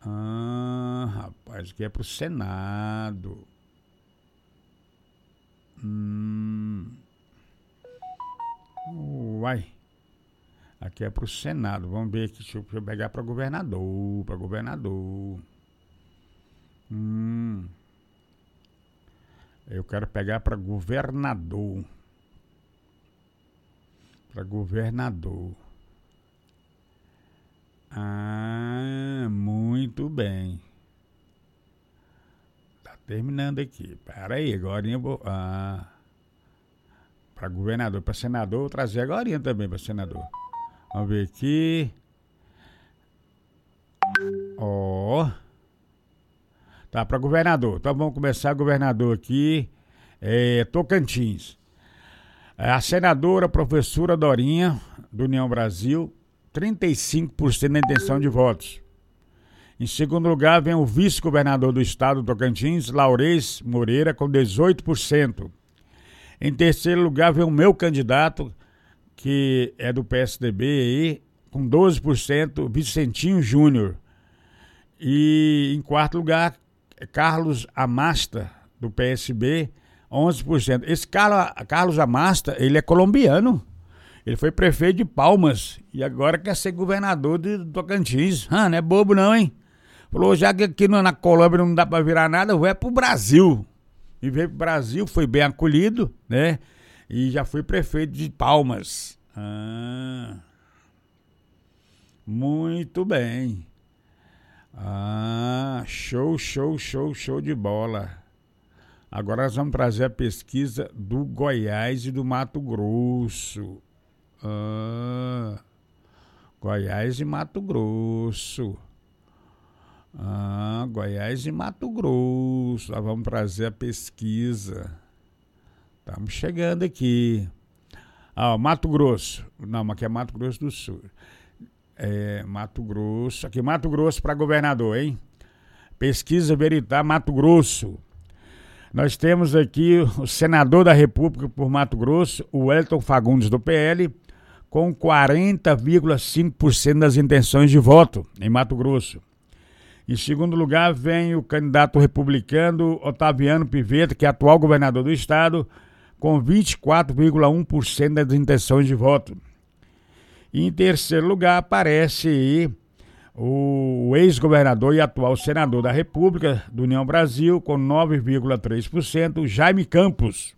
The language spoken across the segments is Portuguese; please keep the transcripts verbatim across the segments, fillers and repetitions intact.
Ah, rapaz, aqui é pro Senado. Hum. Uai. Aqui é pro Senado. Vamos ver aqui. Deixa eu, deixa eu pegar para governador. Para governador. Hum. Eu quero pegar para governador. Para governador. Ah, muito bem. Tá terminando aqui. Pera aí, agora eu vou. Ah. Para governador, para senador, vou trazer agora também para senador. Vamos ver aqui. Ó. Oh. Tá, para governador. Então vamos começar governador aqui. É, Tocantins. A senadora professora Dorinha, do União Brasil, trinta e cinco por cento da intenção de votos. Em segundo lugar, vem o vice-governador do estado do Tocantins, Laurez Moreira, com dezoito por cento. Em terceiro lugar, vem o meu candidato, que é do P S D B, aí, com doze por cento, Vicentinho Júnior. E em quarto lugar, Carlos Amasta, do P S B, onze por cento. Esse Carlos, Carlos Amasta, ele é colombiano. Ele foi prefeito de Palmas e agora quer ser governador de Tocantins. Ah, não é bobo não, hein? Falou, já que aqui na Colômbia não dá pra virar nada, vai pro Brasil. E veio pro Brasil, foi bem acolhido, né? E já foi prefeito de Palmas. Ah, muito bem. Ah, show, show, show, show de bola. Agora nós vamos trazer a pesquisa do Goiás e do Mato Grosso. Ah, Goiás e Mato Grosso. Ah, Goiás e Mato Grosso. Nós vamos trazer a pesquisa. Estamos chegando aqui. Ah, Mato Grosso. Não, mas aqui é Mato Grosso do Sul. É, Mato Grosso. Aqui, Mato Grosso para governador, hein? Pesquisa Veritá Mato Grosso. Nós temos aqui o senador da República por Mato Grosso, o Wellington Fagundes, do P L, com quarenta vírgula cinco por cento das intenções de voto em Mato Grosso. Em segundo lugar, vem o candidato republicano Otaviano Pivetta, que é atual governador do estado, com vinte e quatro vírgula um por cento das intenções de voto. E em terceiro lugar, aparece aí o ex-governador e atual senador da República do União Brasil, com nove vírgula três por cento, Jaime Campos.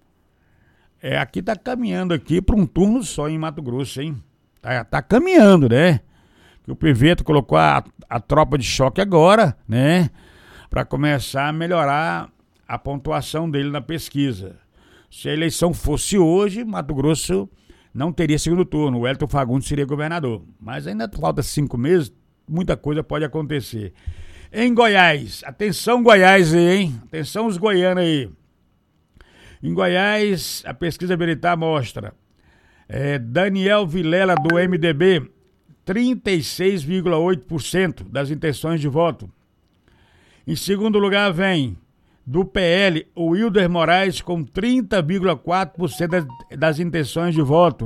É, aqui tá caminhando aqui para um turno só em Mato Grosso, hein? Tá, tá caminhando, né? Que o Pivetta colocou a, a tropa de choque agora, né? Para começar a melhorar a pontuação dele na pesquisa. Se a eleição fosse hoje, Mato Grosso não teria segundo turno. O Wellington Fagundes seria governador. Mas ainda falta cinco meses, muita coisa pode acontecer. Em Goiás, atenção Goiás aí, hein? Atenção os goianos aí. Em Goiás, a pesquisa Veritá mostra é, Daniel Vilela, do M D B, trinta e seis vírgula oito por cento das intenções de voto. Em segundo lugar vem, do P L, o Wilder Moraes, com trinta vírgula quatro por cento das, das intenções de voto.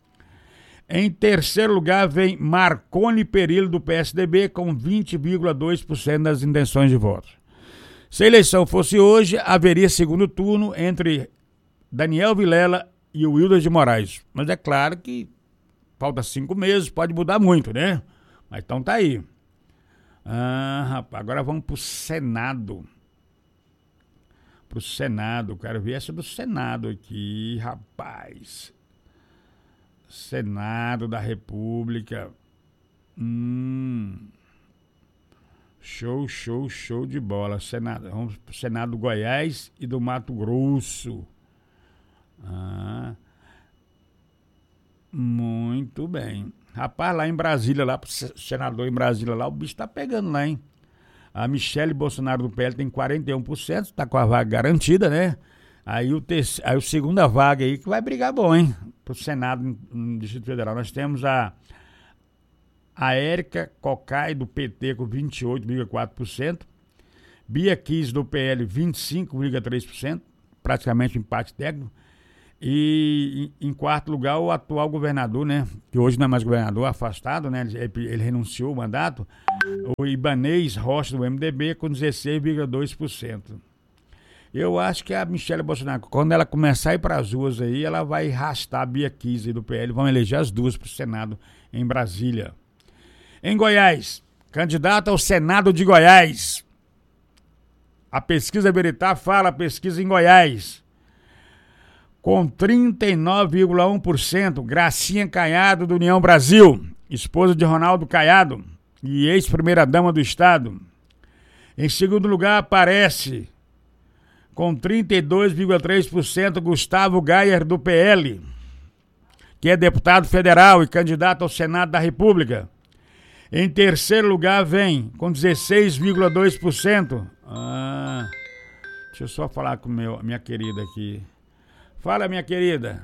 Em terceiro lugar vem Marconi Perillo, do P S D B, com vinte vírgula dois por cento das intenções de voto. Se a eleição fosse hoje, haveria segundo turno entre Daniel Vilela e o Wilder de Moraes. Mas é claro que falta cinco meses, pode mudar muito, né? Mas então tá aí. Ah, rapaz, agora vamos pro Senado. Pro Senado, quero ver essa do Senado aqui, rapaz. Senado da República. Hum... Show, show, show de bola. Senado, vamos pro Senado do Goiás e do Mato Grosso. Ah, muito bem. Rapaz, lá em Brasília, lá pro senador em Brasília, lá o bicho tá pegando lá, hein? A Michele Bolsonaro do P L tem quarenta e um por cento, tá com a vaga garantida, né? Aí o, terceiro, aí o segunda vaga aí que vai brigar bom, hein? Pro Senado no Distrito Federal. Nós temos a A Érica Cocai, do P T, com vinte e oito vírgula quatro por cento. Bia Kiss, do P L, vinte e cinco vírgula três por cento. Praticamente um empate técnico. E em, em quarto lugar, o atual governador, né? Que hoje não é mais governador, afastado, né? Ele, ele renunciou o mandato. o Ibanez Rocha do M D B com dezesseis vírgula dois por cento. Eu acho que a Michele Bolsonaro, quando ela começar a ir para as ruas aí, ela vai arrastar a Bia Kicis do P L, vão eleger as duas para o Senado em Brasília. Em Goiás, candidato ao Senado de Goiás. A pesquisa Veritá fala, a pesquisa em Goiás. Com trinta e nove vírgula um por cento, Gracinha Caiado do União Brasil, esposa de Ronaldo Caiado e ex-primeira-dama do Estado. Em segundo lugar aparece, com trinta e dois vírgula três por cento, Gustavo Gayer do P L, que é deputado federal e candidato ao Senado da República. Em terceiro lugar vem, com dezesseis vírgula dois por cento. Ah, deixa eu só falar com meu, a minha querida aqui. Fala, minha querida.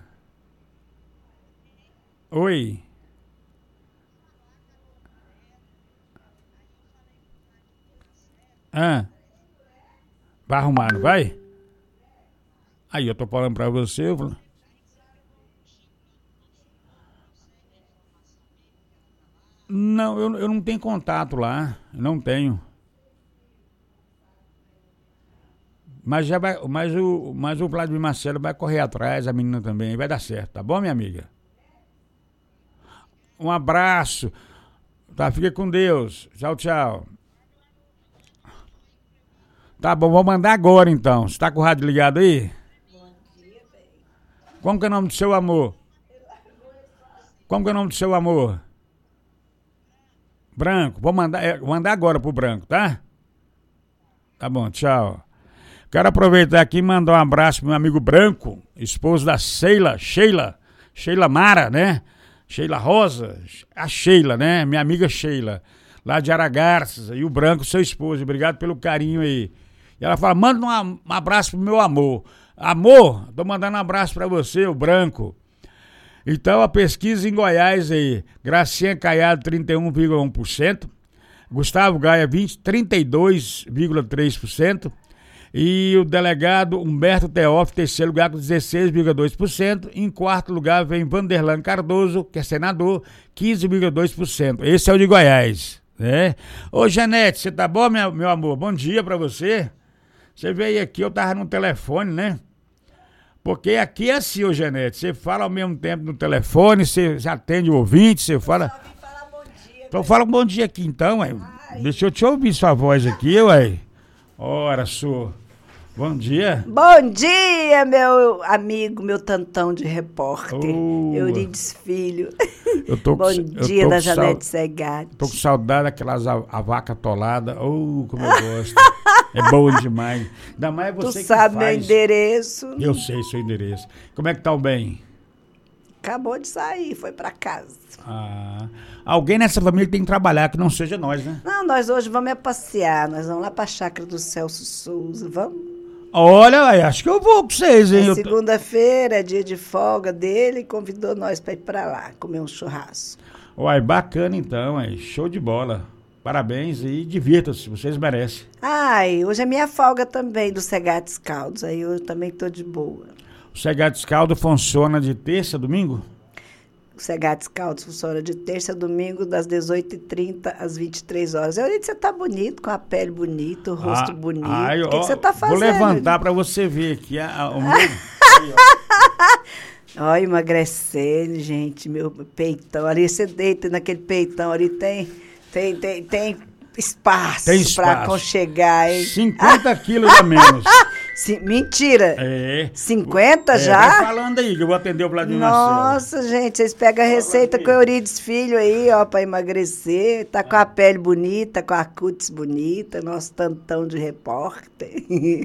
Oi. Ah. Vai arrumar, não vai? Aí eu tô falando pra você. Eu... Não, eu, eu não tenho contato lá. Não tenho. Mas, já vai, mas, o, mas o Vladimir Marcelo vai correr atrás, a menina também. Vai dar certo, tá bom, minha amiga? Um abraço. Tá, fica com Deus. Tchau, tchau. Tá bom, vou mandar agora então. Você tá com o rádio ligado aí? Bom dia, bem. Como que é o nome do seu amor? Como que é o nome do seu amor? Branco. Vou mandar, é, vou mandar agora pro Branco, tá? Tá bom, tchau. Quero aproveitar aqui e mandar um abraço pro meu amigo Branco, esposo da Sheila, Sheila, Sheila Mara, né? Sheila Rosa, a Sheila, né? Minha amiga Sheila, lá de Aragarças, e o Branco, seu esposo. Obrigado pelo carinho aí. E ela fala, manda um, um abraço pro meu amor. Amor, tô mandando um abraço pra você, o Branco. Então, a pesquisa em Goiás aí, Gracinha Caiado, trinta e um vírgula um por cento, Gustavo Gaia, trinta e dois vírgula três por cento, e o delegado Humberto Teófilo, terceiro lugar, com dezesseis vírgula dois por cento. Em quarto lugar vem Vanderlan Cardoso, que é senador, quinze vírgula dois por cento. Esse é o de Goiás, né? Ô, Janete, você tá bom, meu, meu amor? Bom dia pra você. Você veio aqui, eu tava no telefone, né? Porque aqui é assim, ô Janete, você fala ao mesmo tempo no telefone, você, você atende o ouvinte, você fala... Eu só vim falar bom dia. Então fala um bom dia aqui então, ué. Deixa eu te ouvir sua voz aqui, ué. Ora, sua. Bom dia. Bom dia, meu amigo, meu tantão de repórter. Oh. Eurides Filho. Eu tô Bom com, dia eu tô da com Janete sal... Segatti. Tô com saudade daquelas a, a vaca atolada. Oh, como eu gosto. É bom demais. Ainda mais você tu que sabe faz. meu endereço. Eu sei seu endereço. Como é que tá o bem? Acabou de sair, foi pra casa. Ah, alguém nessa família tem que trabalhar, que não seja nós, né? Não, nós hoje vamos é passear. Nós vamos lá pra chácara do Celso Souza. Vamos? Olha, acho que eu vou com vocês, hein? É Eu segunda-feira, é dia de folga dele, e convidou nós pra ir pra lá, comer um churrasco. Uai, bacana então, aí. Show de bola. Parabéns e divirtam-se, vocês merecem. Ai, hoje é minha folga também do Segates Caldos, aí eu também tô de boa. O Segates Caldo funciona de terça a domingo? O Segates Caldos funciona de terça a domingo, das dezoito e trinta às vinte e três horas. Eu disse, você tá bonito, com a pele bonita, o rosto ah, bonito. Ai, o que, ó, que você tá fazendo? Vou levantar para você ver aqui. A, a, o meu... Aí, ó. Olha, emagrecendo, gente, meu peitão. Ali você deita naquele peitão, ali tem, tem, tem, tem espaço, tem espaço. Para aconchegar, hein? cinquenta quilos a menos. Sim, mentira. É. cinquenta é, já? Vai falando aí que eu vou atender o Vladimir Marcelo. Nossa, gente, vocês pegam a receita com o Eurides Filho aí, ó, pra emagrecer. Tá com a pele bonita, com a cutis bonita, nosso tantão de repórter.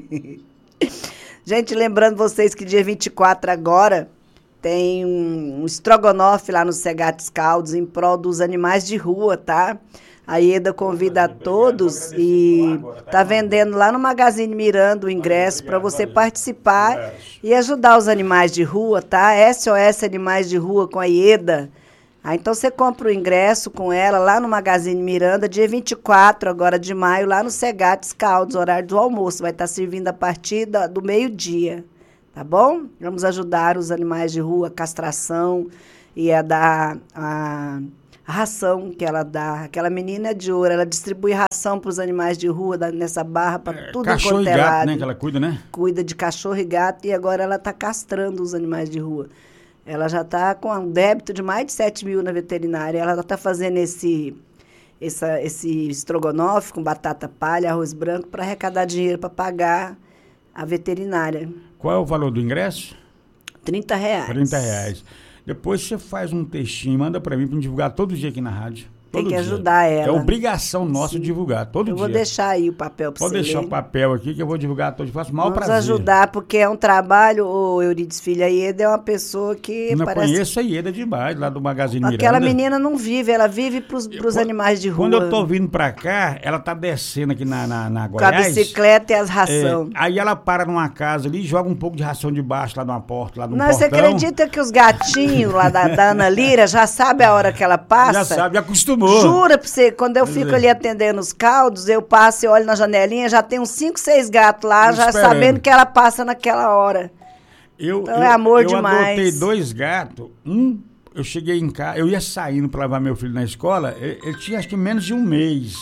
Gente, lembrando vocês que dia vinte e quatro agora tem um, um estrogonofe lá no Segates Caldos em prol dos animais de rua, tá? A Ieda convida a todos e tá vendendo lá no Magazine Miranda o ingresso para você participar e ajudar os animais de rua, tá? S O S Animais de Rua com a Ieda. Ah, então você compra o ingresso com ela lá no Magazine Miranda, dia vinte e quatro agora de maio, lá no Segates Caldos, horário do almoço. Vai estar servindo a partir do meio-dia, tá bom? Vamos ajudar os animais de rua, a castração e a dar... A, a ração que ela dá. Aquela menina é de ouro, ela distribui ração para os animais de rua, da, nessa barra, para é, tudo cachorro e gato, né, que ela cuida, né? Cuida de cachorro e gato, e agora ela está castrando os animais de rua. Ela já está com um débito de mais de sete mil na veterinária, ela está fazendo esse... Essa, esse estrogonofe com batata palha, arroz branco, para arrecadar dinheiro para pagar a veterinária. Qual é o valor do ingresso? trinta reais. trinta reais. Depois você faz um textinho, manda para mim para divulgar todo dia aqui na rádio. Tem Todo que dia. ajudar ela. É obrigação nossa Sim. divulgar, todo eu dia. Eu vou deixar aí o papel para você Pode deixar ler. o papel aqui que eu vou divulgar todo dia. Faço o maior Vamos prazer. ajudar, porque é um trabalho, o Euridice Filho, a Ieda é uma pessoa que não parece... conheço a Ieda demais, lá do Magazine Miranda. Aquela menina não vive, ela vive para os animais de rua. Quando eu tô vindo para cá, ela tá descendo aqui na, na, na Goiás. Com a bicicleta e as ração. É, aí ela para numa casa ali e joga um pouco de ração debaixo lá numa porta, lá no Não, portão. você acredita que os gatinhos lá da, da Ana Lira já sabem a hora que ela passa? Já sabe, já acostumou. Jura pra você, quando eu fico ali atendendo os caldos, eu passo e olho na janelinha, já tem uns cinco, seis gatos lá, Eu já esperando. sabendo que ela passa naquela hora. Eu, então eu, é amor eu demais. Eu adotei dois gatos, um, eu cheguei em casa, eu ia saindo para levar meu filho na escola, ele, ele tinha acho que menos de um mês.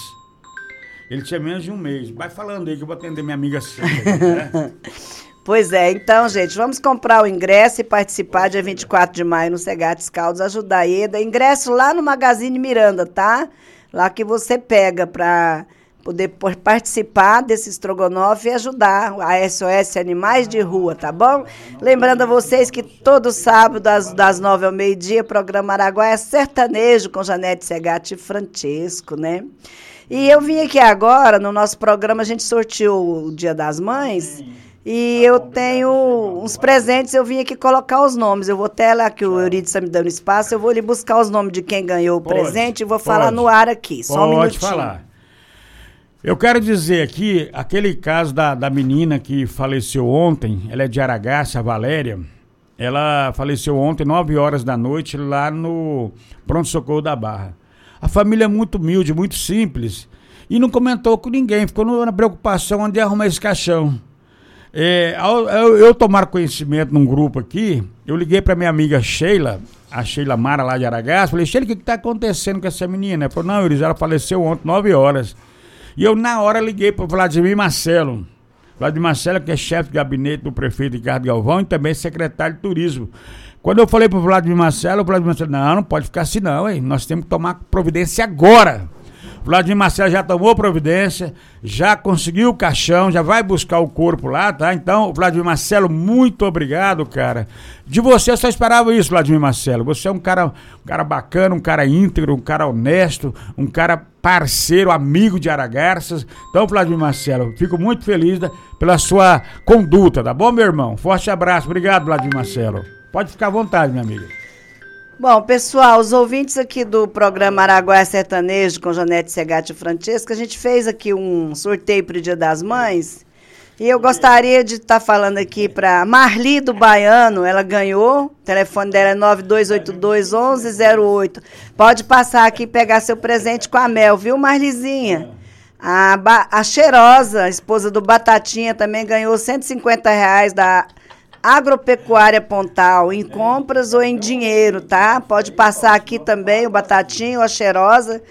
Ele tinha menos de um mês. Vai falando aí que eu vou atender minha amiga Sandra, né? Pois é, então, gente, vamos comprar o ingresso e participar dia vinte e quatro de maio no Segates Caldos, ajudar a Ieda. Ingresso lá no Magazine Miranda, tá? Lá que você pega para poder participar desse estrogonofe e ajudar a S O S Animais de Rua, tá bom? Lembrando a vocês que todo sábado, das, das nove ao meio-dia, programa Araguaia Sertanejo com Janete Segatti e Francesco, né? E eu vim aqui agora, no nosso programa, a gente sorteou o Dia das Mães... E eu tenho uns presentes, eu vim aqui colocar os nomes. Eu vou até lá que o Euridice está me dando espaço, eu vou ali buscar os nomes de quem ganhou o pode, presente e vou pode, falar no ar aqui. Só um minutinho. Pode falar. Eu quero dizer aqui, aquele caso da, da menina que faleceu ontem, ela é de Aragaça, a Valéria. Ela faleceu ontem, nove horas da noite, lá no Pronto-Socorro da Barra. A família é muito humilde, muito simples, e não comentou com ninguém, ficou na preocupação onde arrumar esse caixão. É, eu, eu tomar conhecimento num grupo aqui, eu liguei para minha amiga Sheila, a Sheila Mara lá de Aragaça, falei, Sheila, o que está acontecendo com essa menina? Ela falou, não, Euridice, ela faleceu ontem, nove horas. E eu na hora liguei para o Vladimir Marcelo, Vladimir Marcelo que é chefe de gabinete do prefeito Ricardo Galvão e também secretário de turismo. Quando eu falei para o Vladimir Marcelo, o Vladimir Marcelo, não, não pode ficar assim não, hein? Nós temos que tomar providência agora. Vladimir Marcelo já tomou providência, já conseguiu o caixão, já vai buscar o corpo lá, tá? Então, Vladimir Marcelo, muito obrigado, cara. De você eu só esperava isso, Vladimir Marcelo. Você é um cara, um cara bacana, um cara íntegro, um cara honesto, um cara parceiro, amigo de Aragarças. Então, Vladimir Marcelo, fico muito feliz da, pela sua conduta, tá bom, meu irmão? Forte abraço, obrigado, Vladimir Marcelo. Pode ficar à vontade, minha amiga. Bom, pessoal, os ouvintes aqui do programa Araguaia Sertanejo com Janete Segatti e Francesco, a gente fez aqui um sorteio para o Dia das Mães e eu gostaria de estar tá falando aqui para Marli do Baiano, ela ganhou, o telefone dela é nove dois oito dois, onze zero oito. Pode passar aqui e pegar seu presente com a Mel, viu, Marlizinha? A, ba a Cheirosa, a esposa do Batatinha, também ganhou cento e cinquenta reais da Agropecuária Pontal, em compras ou em dinheiro, tá? Pode passar aqui também o Batatinho ou a Cheirosa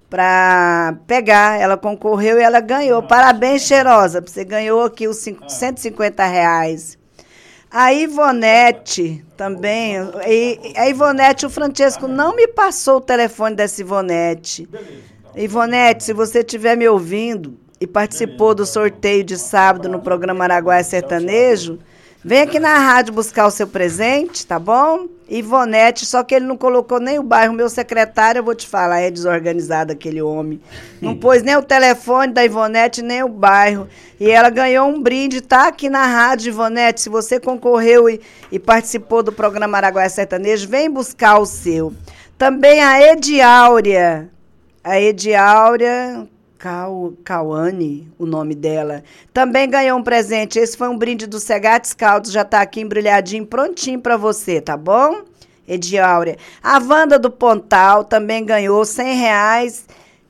para pegar. Ela concorreu e ela ganhou. Parabéns, Cheirosa, você ganhou aqui os cento e cinquenta reais. A Ivonete também. A Ivonete, o Francesco não me passou o telefone dessa Ivonete. Ivonete, se você estiver me ouvindo e participou do sorteio de sábado no programa Araguaia Sertanejo, vem aqui na rádio buscar o seu presente, tá bom? Ivonete, só que ele não colocou nem o bairro. Meu secretário, eu vou te falar, é desorganizado aquele homem. Não pôs nem o telefone da Ivonete, nem o bairro. E ela ganhou um brinde, tá aqui na rádio, Ivonete. Se você concorreu e, e participou do programa Araguaia Sertanejo, vem buscar o seu. Também a Ediáurea. A Ediáurea... Cauane, o nome dela, também ganhou um presente. Esse foi um brinde do Segates Caldos, já tá aqui embrulhadinho, prontinho para você, tá bom? Ediáurea. A Wanda do Pontal também ganhou cem reais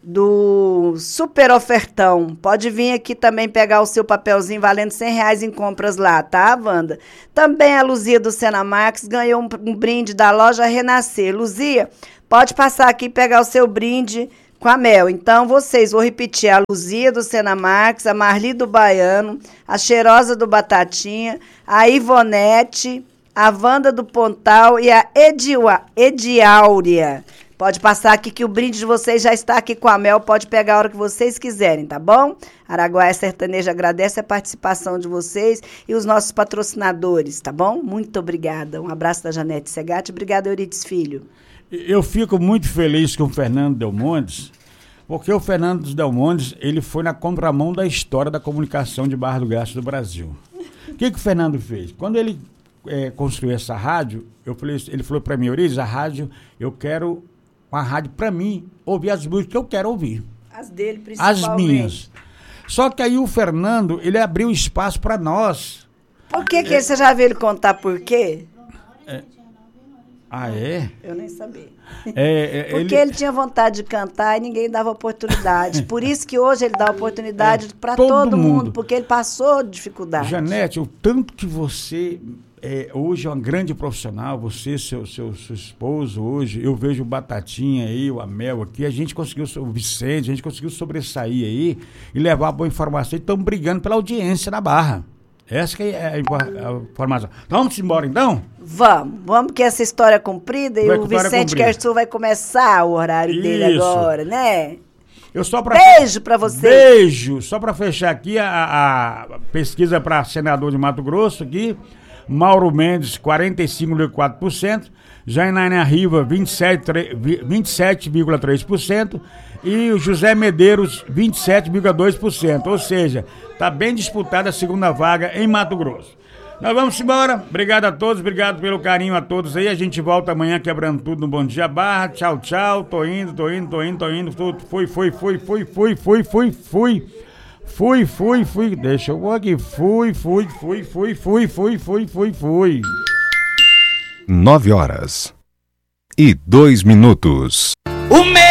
do Super Ofertão. Pode vir aqui também pegar o seu papelzinho valendo cem reais em compras lá, tá, Wanda? Também a Luzia do Senamarx ganhou um, um brinde da loja Renascer. Luzia, pode passar aqui e pegar o seu brinde com a Mel. Então, vocês, vou repetir, a Luzia do Sena Marques, a Marli do Baiano, a Cheirosa do Batatinha, a Ivonete, a Wanda do Pontal e a Ediua, Ediáurea. Pode passar aqui que o brinde de vocês já está aqui com a Mel, pode pegar a hora que vocês quiserem, tá bom? Araguaia Sertaneja agradece a participação de vocês e os nossos patrocinadores, tá bom? Muito obrigada. Um abraço da Janete Segatti. Obrigada, Euridice Filho. Eu fico muito feliz com o Fernando Delmontes, porque o Fernando Delmontes, ele foi na contramão da história da comunicação de Barra do Garça do Brasil. O que, que o Fernando fez? Quando ele é, construiu essa rádio, eu falei, ele falou para mim, Euridice, a rádio, eu quero uma rádio para mim, ouvir as músicas que eu quero ouvir. As dele, principalmente. As minhas. Só que aí o Fernando, ele abriu espaço para nós. Por que que é. Você já viu ele contar por quê? É. Ah, é? Eu nem sabia. É, é, Porque ele... ele tinha vontade de cantar e ninguém dava oportunidade. Por isso que hoje ele dá oportunidade é, para todo, todo mundo, mundo, porque ele passou dificuldade. Janete, o tanto que você... É, hoje é uma grande profissional, você, seu, seu, seu esposo, hoje, eu vejo o Batatinha aí, o Amel aqui, a gente conseguiu, o Vicente, a gente conseguiu sobressair aí e levar a boa informação, e estamos brigando pela audiência na Barra. Essa que é a, a informação. Então, vamos embora então? Vamos, vamos que essa história é comprida e vai, o Vicente Kersul vai começar o horário Isso. dele agora, né? Eu só pra Beijo fe... pra você. Beijo! Só para fechar aqui a, a pesquisa para senador de Mato Grosso aqui, Mauro Mendes, quarenta e cinco vírgula quatro por cento, Janaína Riva, vinte e sete vírgula três por cento e o José Medeiros, vinte e sete vírgula dois por cento. Ou seja, está bem disputada a segunda vaga em Mato Grosso. Nós vamos embora. Obrigado a todos, obrigado pelo carinho a todos aí. A gente volta amanhã quebrando tudo no Bom Dia Barra. Tchau, tchau. Tô indo, tô indo, tô indo, tô indo. Fui, fui, fui, fui, fui, fui, fui, fui. Fui, fui, fui, deixa eu vou aqui, fui, fui, fui, fui, fui, fui, fui, fui, fui. Nove horas e dois minutos. O meu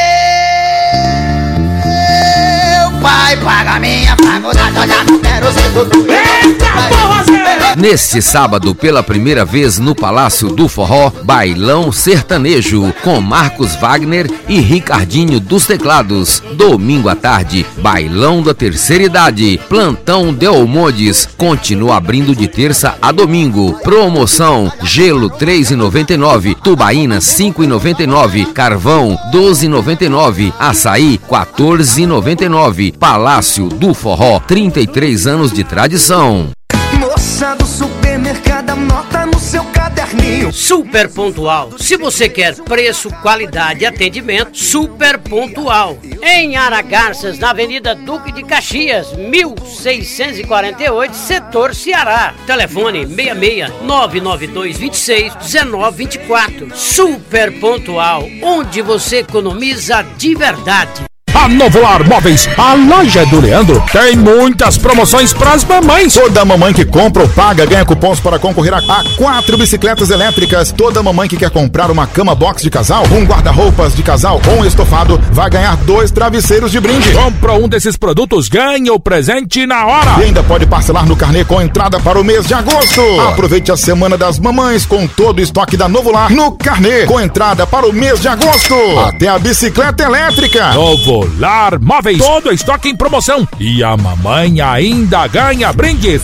pai paga minha faculdade, eu já não quero ser tudo. Eita porra, Neste sábado, pela primeira vez no Palácio do Forró, Bailão Sertanejo, com Marcos Wagner e Ricardinho dos Teclados. Domingo à tarde, Bailão da Terceira Idade, Plantão Delmontes, continua abrindo de terça a domingo. Promoção, gelo três reais e noventa e nove centavos, tubaína cinco reais e noventa e nove centavos, carvão doze reais e noventa e nove centavos, açaí quatorze reais e noventa e nove centavos. Palácio do Forró, trinta e três anos de tradição. Moça do supermercado, anota no seu caderninho. Super Pontual. Se você quer preço, qualidade e atendimento, Super Pontual. Em Aragarças, na Avenida Duque de Caxias, mil seiscentos e quarenta e oito, setor Ceará. Telefone seis seis nove nove dois dois seis um nove dois quatro. Super Pontual, onde você economiza de verdade. A Novolar Móveis, a loja do Leandro, tem muitas promoções pras mamães. Toda mamãe que compra ou paga ganha cupons para concorrer a, a quatro bicicletas elétricas. Toda mamãe que quer comprar uma cama box de casal, um guarda-roupas de casal ou um estofado, vai ganhar dois travesseiros de brinde. Compra um desses produtos, ganha o presente na hora. E ainda pode parcelar no carnê com entrada para o mês de agosto. Aproveite a Semana das Mamães com todo o estoque da Novolar no carnê, com entrada para o mês de agosto. Até a bicicleta elétrica. Novo Lar Móveis, todo estoque em promoção e a mamãe ainda ganha brindes.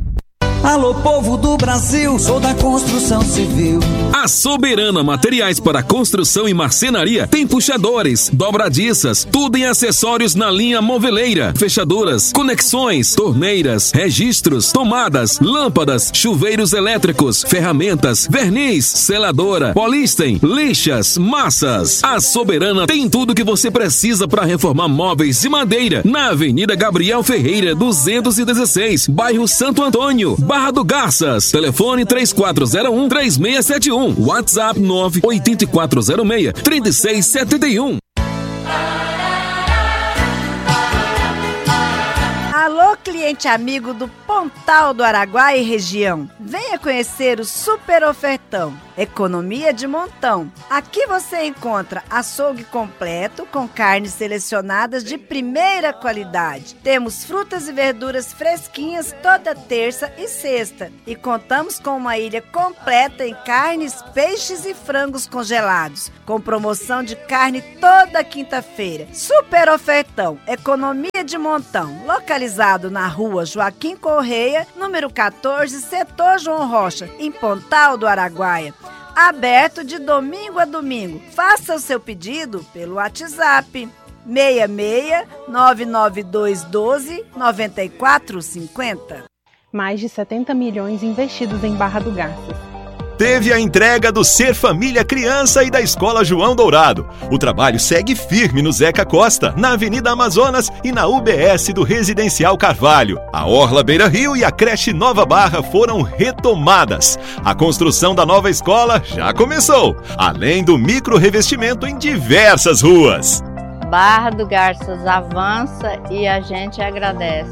Alô, povo do Brasil, sou da construção civil. A Soberana Materiais para Construção e Marcenaria tem puxadores, dobradiças, tudo em acessórios na linha moveleira, fechaduras, conexões, torneiras, registros, tomadas, lâmpadas, chuveiros elétricos, ferramentas, verniz, seladora, polísten, lixas, massas. A Soberana tem tudo que você precisa para reformar móveis de madeira na Avenida Gabriel Ferreira, duzentos e dezesseis, bairro Santo Antônio, Barra do Garças. Telefone três quatro zero um, três seis sete um. WhatsApp nove oito quatro zero seis, três seis sete um. Alô, cliente amigo do Pontal do Araguaia e região, venha conhecer o super ofertão. Economia de montão. Aqui você encontra açougue completo com carnes selecionadas de primeira qualidade. Temos frutas e verduras fresquinhas toda terça e sexta. E contamos com uma ilha completa em carnes, peixes e frangos congelados, com promoção de carne toda quinta-feira. Super ofertão. Economia de montão. Localizado na rua Joaquim Correia, número quatorze, setor João Rocha, em Pontal do Araguaia. Aberto de domingo a domingo. Faça o seu pedido pelo WhatsApp seis seis nove nove dois um dois nove quatro cinco zero. Mais de setenta milhões investidos em Barra do Garças. Teve a entrega do Ser Família Criança e da Escola João Dourado. O trabalho segue firme no Zeca Costa, na Avenida Amazonas e na U B S do Residencial Carvalho. A Orla Beira Rio e a creche Nova Barra foram retomadas. A construção da nova escola já começou, além do micro-revestimento em diversas ruas. Barra do Garças avança e a gente agradece.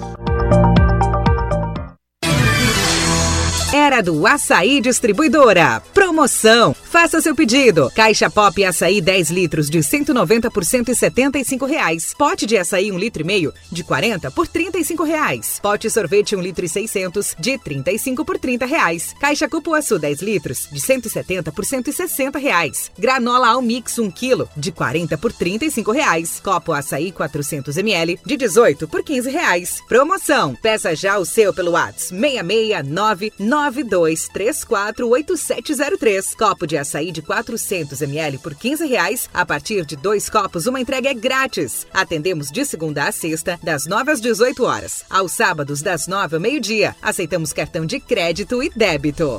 Era do Açaí Distribuidora. Promoção. Faça seu pedido. Caixa Pop Açaí dez litros de cento e noventa por cento e setenta e cinco reais. Pote de açaí um litro e meio de quarenta por trinta e cinco reais. Pote sorvete um litro e seiscentos de trinta e cinco por trinta reais. Caixa Cupuaçu dez litros de cento e setenta por cento e sessenta reais. Granola Almix um quilo de quarenta por trinta e cinco reais. Copo Açaí quatrocentos mililitros de dezoito por quinze reais. Promoção. Peça já o seu pelo WhatsApp seis seis nove nove dois três quatro oito sete zero três. Copo de açaí de quatrocentos mililitros por quinze reais. A partir de dois copos, uma entrega é grátis. Atendemos de segunda a sexta, das nove às dezoito horas. Aos sábados, das nove ao meio-dia. Aceitamos cartão de crédito e débito.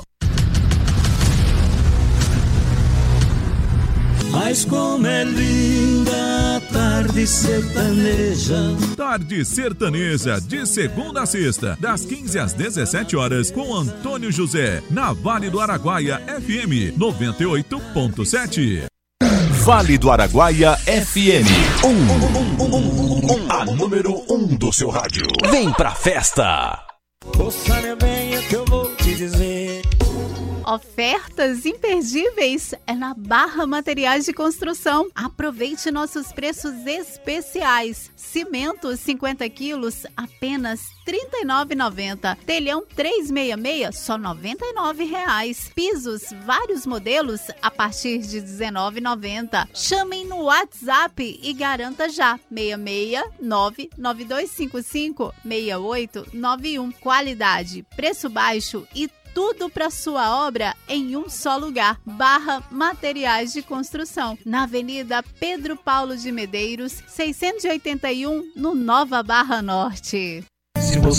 Mas como é linda a tarde sertaneja. Tarde Sertaneja, de segunda a sexta, das quinze às dezessete horas, com Antônio José, na Vale do Araguaia F M noventa e oito ponto sete. Vale do Araguaia F M um, um, um, um, um, a número um do seu rádio. Vem pra festa. Ouça bem o que eu vou te dizer. Ofertas imperdíveis é na Barra Materiais de Construção. Aproveite nossos preços especiais. Cimento cinquenta quilos, apenas trinta e nove reais e noventa centavos. Telhão trezentos e sessenta e seis, só noventa e nove reais. Pisos, vários modelos, a partir de dezenove reais e noventa centavos. Chamem no WhatsApp e garanta já. seis seis nove nove dois cinco cinco seis oito nove um. Qualidade, preço baixo e tudo para sua obra em um só lugar. Barra Materiais de Construção, na Avenida Pedro Paulo de Medeiros, seiscentos e oitenta e um, no Nova Barra Norte.